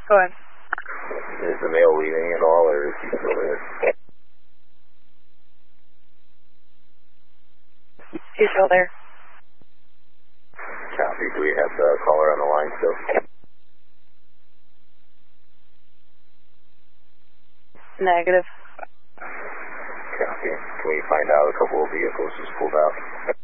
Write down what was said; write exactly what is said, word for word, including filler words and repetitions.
Go ahead. Is the male leaving at all, or is he still there? He's still there. Copy. Do we have the caller on the line still? Negative. Copy. Can we find out a couple of vehicles just pulled out?